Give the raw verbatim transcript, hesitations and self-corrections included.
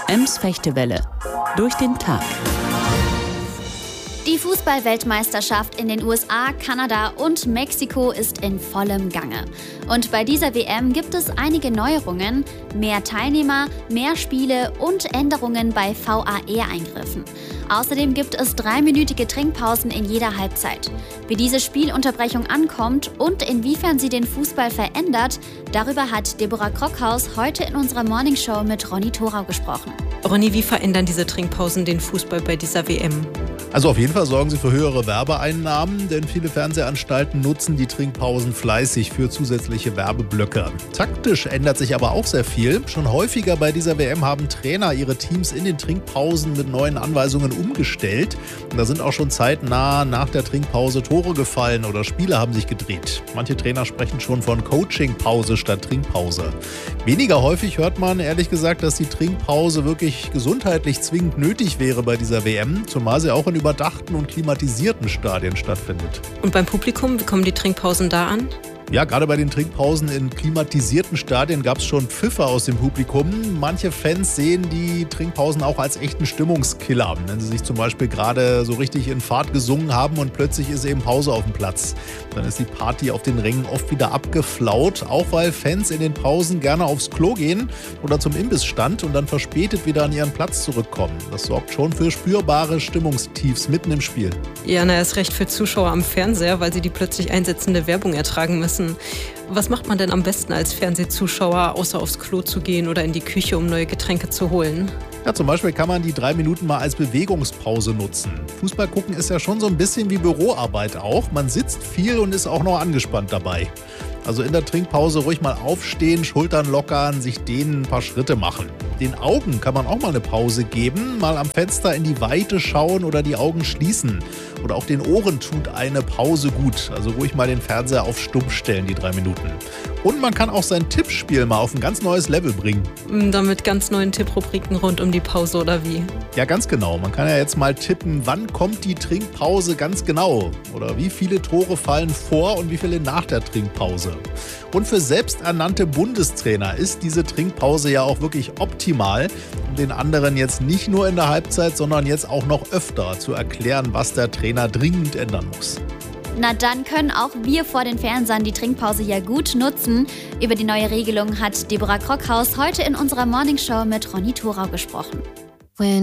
Ems Fechtewelle. Durch den Tag. Die Fußball-Weltmeisterschaft in den U S A, Kanada und Mexiko ist in vollem Gange. Und bei dieser W M gibt es einige Neuerungen, mehr Teilnehmer, mehr Spiele und Änderungen bei V A R-Eingriffen. Außerdem gibt es dreiminütige Trinkpausen in jeder Halbzeit. Wie diese Spielunterbrechung ankommt und inwiefern sie den Fußball verändert, darüber hat Deborah Krockhaus heute in unserer Morningshow mit Ronny Thorau gesprochen. Ronny, wie verändern diese Trinkpausen den Fußball bei dieser W M? Also auf jeden Fall sorgen sie für höhere Werbeeinnahmen, denn viele Fernsehanstalten nutzen die Trinkpausen fleißig für zusätzliche Werbeblöcke. Taktisch ändert sich aber auch sehr viel. Schon häufiger bei dieser W M haben Trainer ihre Teams in den Trinkpausen mit neuen Anweisungen umgestellt. Und da sind auch schon zeitnah nach der Trinkpause Tore gefallen oder Spiele haben sich gedreht. Manche Trainer sprechen schon von Coachingpause statt Trinkpause. Weniger häufig hört man ehrlich gesagt, dass die Trinkpause wirklich gesundheitlich zwingend nötig wäre bei dieser W M, zumal sie auch in überdachten und klimatisierten Stadien stattfindet. Und beim Publikum, wie kommen die Trinkpausen da an? Ja, gerade bei den Trinkpausen in klimatisierten Stadien gab es schon Pfiffe aus dem Publikum. Manche Fans sehen die Trinkpausen auch als echten Stimmungskiller, wenn sie sich zum Beispiel gerade so richtig in Fahrt gesungen haben und plötzlich ist eben Pause auf dem Platz. Dann ist die Party auf den Rängen oft wieder abgeflaut, auch weil Fans in den Pausen gerne aufs Klo gehen oder zum Imbissstand und dann verspätet wieder an ihren Platz zurückkommen. Das sorgt schon für spürbare Stimmungstiefs mitten im Spiel. Ja, na, erst recht für Zuschauer am Fernseher, weil sie die plötzlich einsetzende Werbung ertragen müssen. Was macht man denn am besten als Fernsehzuschauer, außer aufs Klo zu gehen oder in die Küche, um neue Getränke zu holen? Ja, zum Beispiel kann man die drei Minuten mal als Bewegungspause nutzen. Fußball gucken ist ja schon so ein bisschen wie Büroarbeit auch. Man sitzt viel und ist auch noch angespannt dabei. Also in der Trinkpause ruhig mal aufstehen, Schultern lockern, sich dehnen, ein paar Schritte machen. Den Augen kann man auch mal eine Pause geben, mal am Fenster in die Weite schauen oder die Augen schließen. Oder auch den Ohren tut eine Pause gut. Also ruhig mal den Fernseher auf Stumm stellen, die drei Minuten. Und man kann auch sein Tippspiel mal auf ein ganz neues Level bringen. Dann mit ganz neuen Tipprubriken rund um die Pause oder wie? Ja, ganz genau. Man kann ja jetzt mal tippen, wann kommt die Trinkpause ganz genau? Oder wie viele Tore fallen vor und wie viele nach der Trinkpause? Und für selbsternannte Bundestrainer ist diese Trinkpause ja auch wirklich optimal, um den anderen jetzt nicht nur in der Halbzeit, sondern jetzt auch noch öfter zu erklären, was der Trainer dringend ändern muss. Na dann können auch wir vor den Fernsehern die Trinkpause ja gut nutzen. Über die neue Regelung hat Deborah Krockhaus heute in unserer Morningshow mit Ronny Thorau gesprochen.